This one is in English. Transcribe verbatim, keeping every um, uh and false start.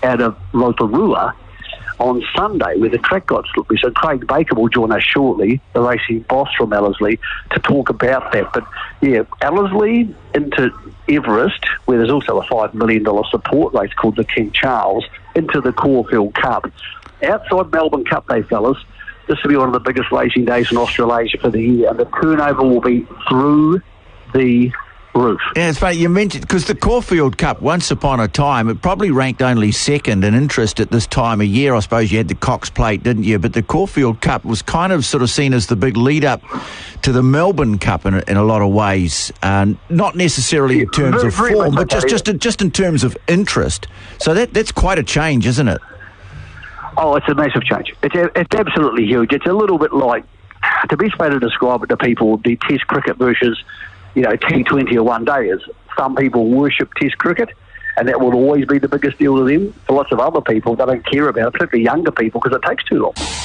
out of Rotorua on Sunday, where the track got slippery. So Craig Baker will join us shortly, the racing boss from Ellerslie, to talk about that. But yeah, Ellerslie into Everest, where there's also a five million dollars support race called the King Charles, into the Caulfield Cup. Outside Melbourne Cup Day, fellas, this will be one of the biggest racing days in Australasia for the year, and the turnover will be through the roof. Yeah, it's funny you mentioned, because the Caulfield Cup, once upon a time, it probably ranked only second in interest at this time of year. I suppose you had the Cox Plate, didn't you? But the Caulfield Cup was kind of sort of seen as the big lead-up to the Melbourne Cup in a, in a lot of ways, uh, not necessarily in terms very, of very form, but like just just, just in terms of interest. So that that's quite a change, isn't it? Oh, it's a massive change. It's a, it's absolutely huge. It's a little bit like, the best way to describe it to people would be Test cricket versus, you know, T twenty or one day. Is some people worship Test cricket, and that will always be the biggest deal to them. For lots of other people, they don't care about it, particularly younger people, because it takes too long.